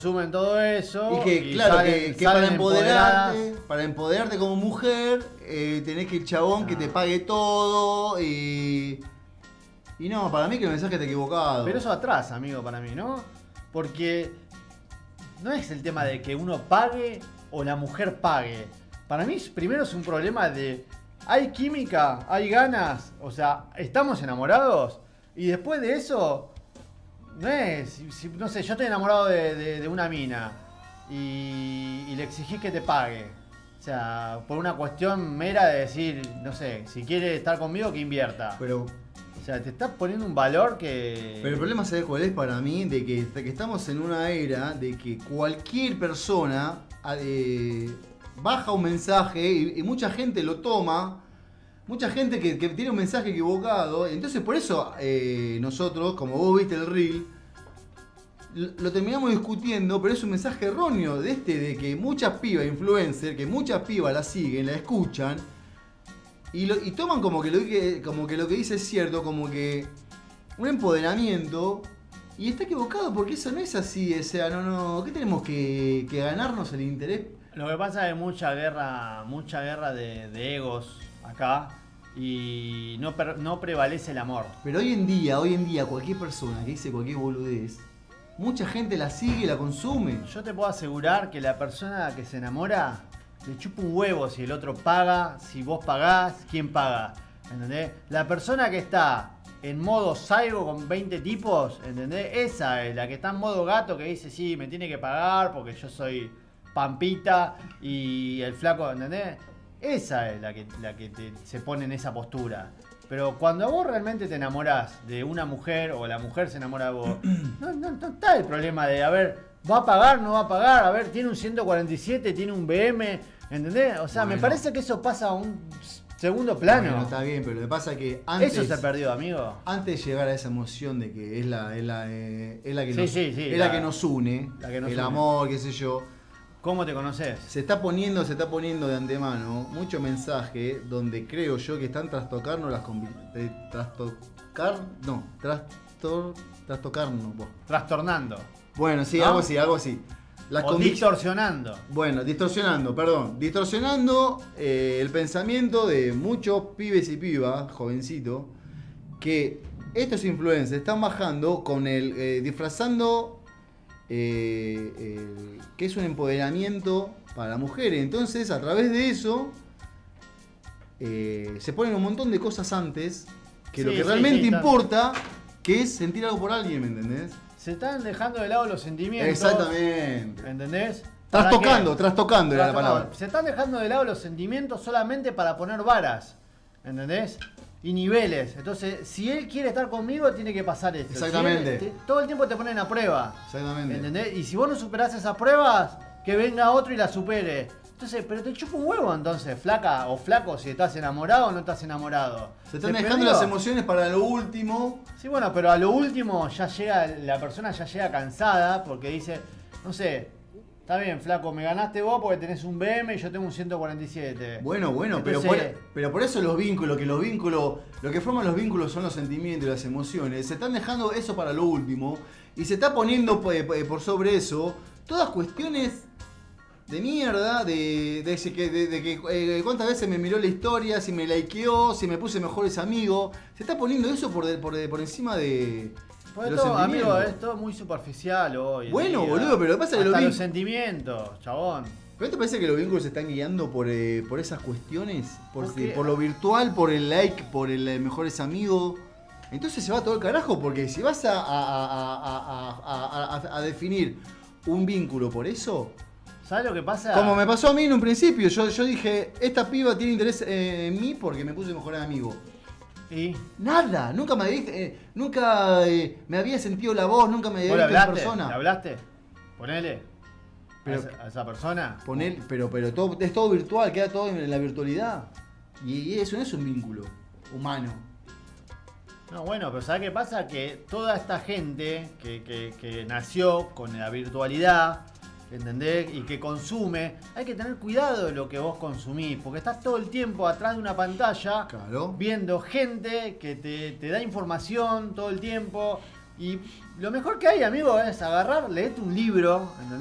Consumen todo eso Y que, claro, salen, que salen para empoderarte como mujer, tenés que el chabón que te pague todo y no, para mí que el mensaje está equivocado. Pero eso atrás, amigo, para mí, ¿no? Porque no es el tema de que uno pague o la mujer pague. Para mí primero es un problema de hay química, hay ganas, o sea, estamos enamorados y después de eso no es, no sé, yo estoy enamorado de una mina y le exigís que te pague. O sea, por una cuestión mera de decir, no sé, si quiere estar conmigo que invierta. Pero O sea, te estás poniendo un valor que... el problema, ¿sabes cuál es para mí? De que estamos en una era de que cualquier persona baja un mensaje y mucha gente lo toma. Mucha gente que tiene un mensaje equivocado. Entonces por eso nosotros, como vos viste el reel, lo terminamos discutiendo, pero es un mensaje erróneo de que muchas pibas influencers, que muchas pibas la siguen, la escuchan, y toman como que lo que dice es cierto, como que un empoderamiento, y está equivocado porque eso no es así, o sea, no, ¿qué tenemos que ganarnos el interés? Lo que pasa es mucha guerra de egos acá y no prevalece el amor. Pero hoy en día, cualquier persona que dice cualquier boludez, mucha gente la sigue y la consume. Yo te puedo asegurar que la persona que se enamora le chupa un huevo si el otro paga, si vos pagás, quién paga. ¿Entendés? La persona que está en modo Saigo con 20 tipos, ¿entendés? Esa es la que está en modo gato que dice, sí, me tiene que pagar porque yo soy Pampita y el flaco, ¿entendés? Esa es la que se pone en esa postura. Pero cuando vos realmente te enamorás de una mujer o la mujer se enamora de vos, no está el problema de, a ver, ¿va a pagar, no va a pagar? A ver, tiene un 147, tiene un BM, ¿entendés? O sea, bueno, me parece que eso pasa a un segundo plano. Bueno, está bien, pero lo que pasa es que antes... Eso se perdió, amigo. Antes de llegar a esa emoción de que es la que Sí, que nos une, el amor, qué sé yo. ¿Cómo te conoces? Se está poniendo de antemano mucho mensaje donde creo yo que están trastocarnos las Trastornando. Bueno, sí, ¿no? algo así. Distorsionando. Bueno, distorsionando el pensamiento de muchos pibes y pibas, jovencitos, que estos influencers están bajando con disfrazando que es un empoderamiento para la mujer. Entonces, a través de eso, se ponen un montón de cosas antes que lo que realmente importa, que es sentir algo por alguien, ¿me entendés? Se están dejando de lado los sentimientos. Exactamente. ¿Entendés? Trastocando era la palabra. Se están dejando de lado los sentimientos solamente para poner varas. ¿Entendés? Y niveles. Entonces, si él quiere estar conmigo, tiene que pasar esto. Exactamente. Si todo el tiempo te ponen a prueba. Exactamente. ¿Entendés? Y si vos no superás esas pruebas, que venga otro y la supere. Entonces, pero te chupa un huevo entonces, flaca o flaco, si estás enamorado o no estás enamorado. Se están dejando las emociones para lo último. Sí, bueno, pero a lo último ya llega, la persona ya llega cansada porque dice, no sé, está bien, flaco, me ganaste vos porque tenés un BM y yo tengo un 147. Bueno, entonces, pero por eso lo que forman los vínculos son los sentimientos y las emociones. Se están dejando eso para lo último y se está poniendo por sobre eso todas cuestiones de mierda, de que cuántas veces me miró la historia, si me likeó, si me puse mejores amigos. Se está poniendo eso por encima de los todo, sentimientos. amigo, es todo muy superficial hoy. Bueno, boludo, pero lo que pasa es que los sentimientos, chabón. ¿Pero te parece que los vínculos se están guiando por esas cuestiones? Por lo virtual, por el like, por el mejores amigos. Entonces se va todo el carajo, porque si vas a definir un vínculo por eso... ¿Sabes lo que pasa? Como me pasó a mí en un principio, yo dije, esta piba tiene interés en mí porque me puse mejor amigo. ¿Y? Nada, nunca me había sentido la voz, nunca me había visto en persona. ¿Le hablaste? Ponele. Pero, ¿A esa persona? Pero todo, es todo virtual, queda todo en la virtualidad. Y eso no es un vínculo humano. No, bueno, pero ¿sabes qué pasa? Que toda esta gente que nació con la virtualidad, ¿entendés? Y que consume, hay que tener cuidado de lo que vos consumís, porque estás todo el tiempo atrás de una pantalla, Claro. viendo gente que te da información todo el tiempo Y lo mejor que hay, amigo, es agarrar, leerte un libro, ¿entendés?